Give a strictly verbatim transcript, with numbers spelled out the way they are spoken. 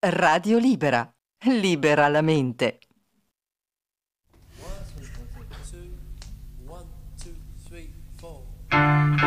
Radio Libera. Libera la mente. One, two, three, four.